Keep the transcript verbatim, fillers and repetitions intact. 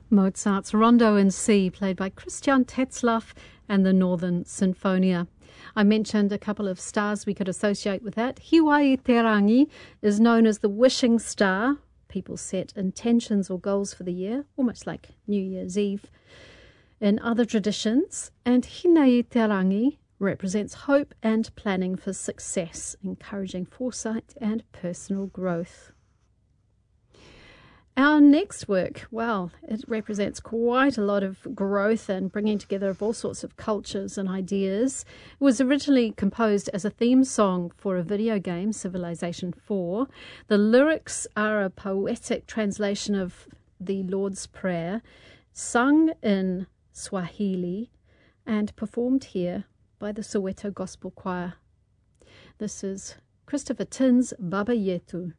Mozart's Rondo in C, played by Christian Tetzlaff and the Northern Sinfonia. I mentioned a couple of stars we could associate with that. Hiwai Te Rangi is known as the wishing star. People set intentions or goals for the year, almost like New Year's Eve. In other traditions, and Hinei Te Rangi represents hope and planning for success, encouraging foresight and personal growth. Our next work, well, it represents quite a lot of growth and bringing together of all sorts of cultures and ideas. It was originally composed as a theme song for a video game, Civilization four. The lyrics are a poetic translation of the Lord's Prayer, sung in Swahili and performed here by the Soweto Gospel Choir. This is Christopher Tin's Baba Yetu.